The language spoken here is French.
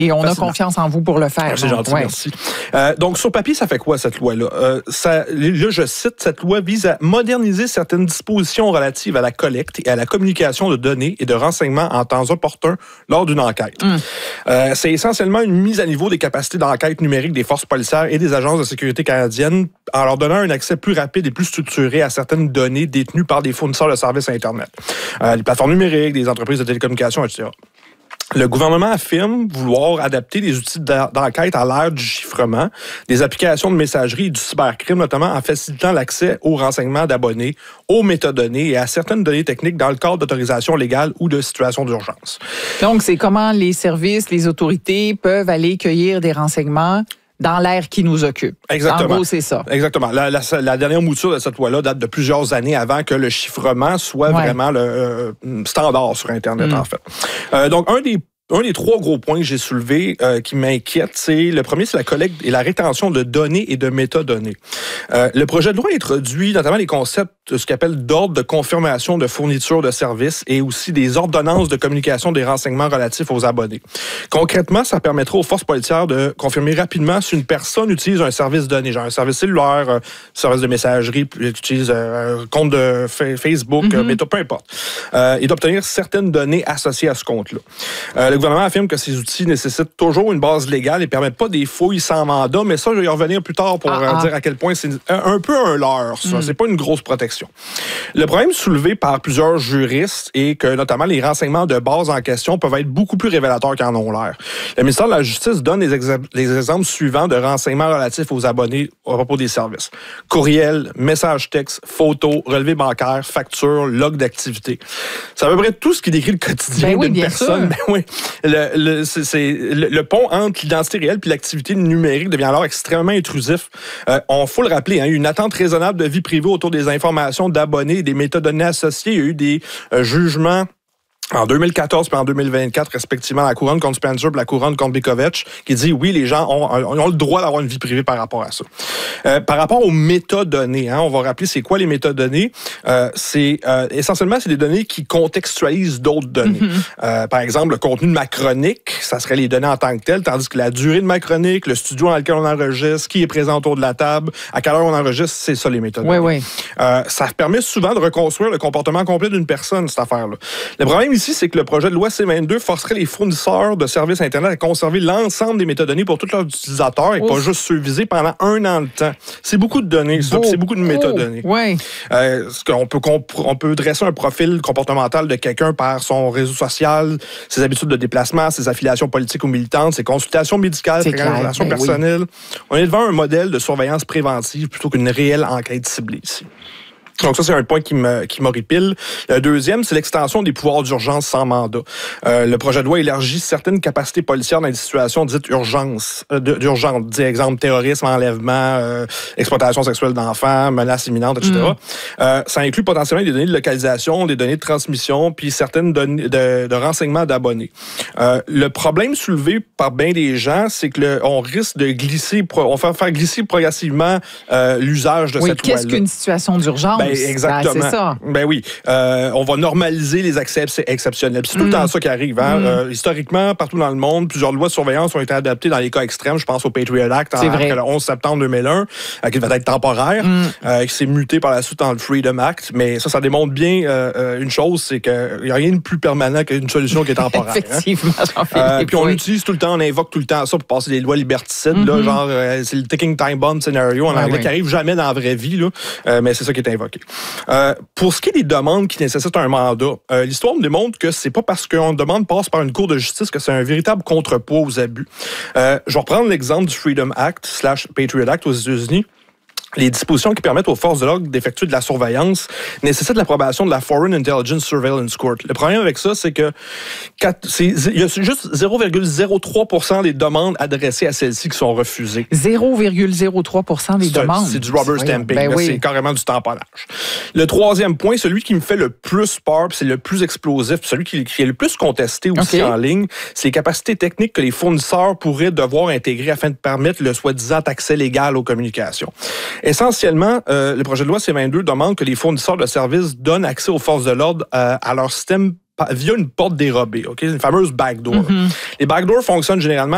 Et on a confiance en vous pour le faire. C'est gentil, merci. Donc, sur papier, ça fait quoi, cette loi-là? Là, je cite, cette loi vise à moderniser certaines dispositions relatives à la collecte et à la communication de données et de renseignements en temps opportun lors d'une enquête. C'est essentiellement une mise à niveau des capacités d'enquête numérique des forces policières et des agences de sécurité canadiennes en leur donnant un accès plus rapide et plus structuré à certaines données détenues par des fournisseurs de services Internet. Les plateformes numériques, des entreprises de télécommunications, etc. Le gouvernement affirme vouloir adapter les outils d'enquête à l'ère du chiffrement, des applications de messagerie et du cybercrime, notamment en facilitant l'accès aux renseignements d'abonnés, aux métadonnées et à certaines données techniques dans le cadre d'autorisation légale ou de situation d'urgence. Donc, c'est comment les services, les autorités peuvent aller cueillir des renseignements dans l'ère qui nous occupe. Exactement. En gros, c'est ça. Exactement. La dernière mouture de cette loi-là date de plusieurs années avant que le chiffrement soit vraiment le standard sur Internet, en fait. Donc, un des trois gros points que j'ai soulevés qui m'inquiètent, le premier, c'est la collecte et la rétention de données et de métadonnées. Le projet de loi introduit notamment les concepts de ce qu'on appelle d'ordre de confirmation de fourniture de services et aussi des ordonnances de communication des renseignements relatifs aux abonnés. Concrètement, ça permettra aux forces policières de confirmer rapidement si une personne utilise un service donné, genre un service cellulaire, un service de messagerie, utilise un compte de Facebook, peu importe, et d'obtenir certaines données associées à ce compte-là. Le gouvernement affirme que ces outils nécessitent toujours une base légale et ne permettent pas des fouilles sans mandat, mais ça, je vais y revenir plus tard pour dire à quel point c'est un peu un leurre, ça. C'est pas une grosse protection. Le problème soulevé par plusieurs juristes est que, notamment, les renseignements de base en question peuvent être beaucoup plus révélateurs qu'en ont l'air. Le ministère de la Justice donne les exemples suivants de renseignements relatifs aux abonnés au propos des services. Courriel, messages texte, photos, relevés bancaires, factures, log d'activité. C'est à peu près tout ce qui décrit le quotidien d'une personne. Le pont entre l'identité réelle et l'activité numérique devient alors extrêmement intrusif. On faut le rappeler, une attente raisonnable de vie privée autour des informations d'abonnés et des métadonnées associées. Il y a eu des jugements en 2014 et en 2024, respectivement, la couronne contre Spencer et la couronne contre Bekovich, qui dit oui, les gens ont le droit d'avoir une vie privée par rapport à ça. Par rapport aux métadonnées, on va rappeler c'est quoi les métadonnées. Essentiellement, c'est des données qui contextualisent d'autres données. Par exemple, le contenu de ma chronique, ça serait les données en tant que telles, tandis que la durée de ma chronique, le studio dans lequel on enregistre, qui est présent autour de la table, à quelle heure on enregistre, c'est ça les métadonnées. Oui. Ça permet souvent de reconstruire le comportement complet d'une personne, cette affaire-là. Le problème ici, c'est que le projet de loi C-22 forcerait les fournisseurs de services Internet à conserver l'ensemble des métadonnées pour tous leurs utilisateurs et pas juste ceux visés pendant 1 an de temps. C'est beaucoup de données, ça, c'est beaucoup de métadonnées. On peut dresser un profil comportemental de quelqu'un par son réseau social, ses habitudes de déplacement, ses affiliations politiques ou militantes, ses consultations médicales, ses relations personnelles. On est devant un modèle de surveillance préventive plutôt qu'une réelle enquête ciblée ici. Donc ça, c'est un point qui m'horripile. Le deuxième, c'est l'extension des pouvoirs d'urgence sans mandat. Le projet de loi élargit certaines capacités policières dans des situations dites d'urgence. Exemple, terrorisme, enlèvement, exploitation sexuelle d'enfants, menaces imminentes, etc. Ça inclut potentiellement des données de localisation, des données de transmission, puis certaines données de renseignements d'abonnés. Le problème soulevé par bien des gens, c'est que on risque de glisser, on va faire glisser progressivement l'usage de cette loi-là. Qu'est-ce qu'une situation d'urgence? Exactement. C'est ça. On va normaliser les accès exceptionnels. C'est tout le temps ça qui arrive. Historiquement, partout dans le monde, plusieurs lois de surveillance ont été adaptées dans les cas extrêmes. Je pense au Patriot Act après le 11 septembre 2001, qui va être temporaire, qui s'est muté par la suite en le Freedom Act. Mais ça démontre bien une chose, c'est qu'il n'y a rien de plus permanent qu'une solution qui est temporaire. Effectivement, puis on utilise tout le temps, on invoque tout le temps ça pour passer des lois liberticides. Là, c'est le ticking time bomb scenario en anglais qui arrive jamais dans la vraie vie. Là, mais c'est ça qui est invoqué. Pour ce qui est des demandes qui nécessitent un mandat, l'histoire me démontre que c'est pas parce qu'une demande passe par une cour de justice que c'est un véritable contrepoids aux abus. Je vais reprendre l'exemple du Freedom Act / Patriot Act aux États-Unis. Les dispositions qui permettent aux forces de l'ordre d'effectuer de la surveillance nécessitent l'approbation de la Foreign Intelligence Surveillance Court. Le problème avec ça, c'est que il y a juste 0,03% des demandes adressées à celles-ci qui sont refusées. 0,03% des demandes. C'est du rubber stamping. C'est carrément du tamponnage. Le troisième point, celui qui me fait le plus peur, c'est le plus explosif, celui qui est le plus contesté aussi en ligne, c'est les capacités techniques que les fournisseurs pourraient devoir intégrer afin de permettre le soi-disant accès légal aux communications. Essentiellement, le projet de loi C-22 demande que les fournisseurs de services donnent accès aux forces de l'ordre à leur système via une porte dérobée, une fameuse backdoor. Les backdoors fonctionnent généralement